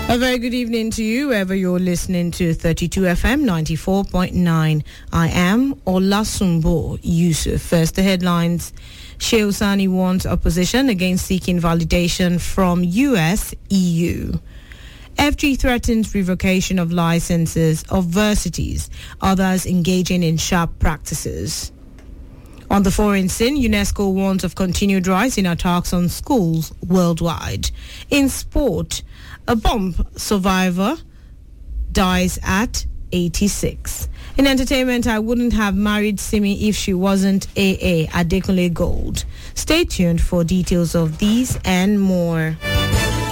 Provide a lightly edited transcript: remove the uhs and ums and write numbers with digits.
A very good evening to you, wherever you're listening to 32 FM 94.9. I am Olasumbo Yusuf. First, the headlines. Shehu Sani warns opposition against seeking validation from US, EU. FG threatens revocation of licenses of varsities, others engaging in sharp practices. On the foreign scene, UNESCO warns of continued rise in attacks on schools worldwide. In sport, a bomb survivor dies at 86. In entertainment, I wouldn't have married Simi if she wasn't AA Adekunle Gold. Stay tuned for details of these and more.